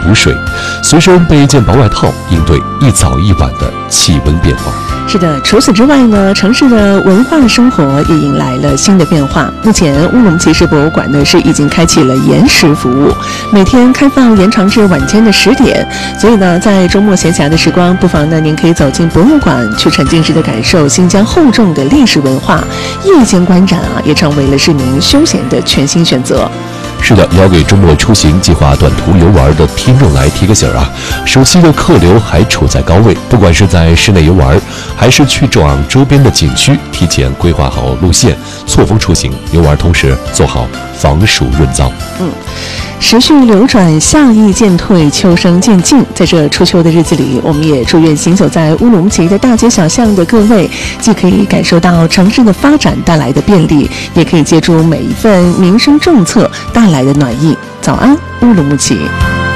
如水，随身备一件薄外套，应对一早一晚的气温变化。 是的，除此之外呢，城市的文化生活也迎来了新的变化。目前乌鲁木齐市博物馆呢是已经开启了延时服务，每天开放延长至晚间的10点。所以呢，在周末闲暇的时光，不妨呢您可以走进博物馆，去沉浸式的感受新疆厚重的历史文化。夜间观展也成为了市民休闲的全新选择。 是的，也要给周末出行计划短途游玩的听众来提个醒啊！暑期的客流还处在高位，不管是在室内游玩，还是去往周边的景区，提前规划好路线，错峰出行游玩，同时做好防暑润燥。 时序流转，夏意渐退，秋声渐近。在这初秋的日子里，我们也祝愿行走在乌鲁木齐的大街小巷的各位，既可以感受到城市的发展带来的便利，也可以借助每一份民生政策带来的暖意。早安，乌鲁木齐。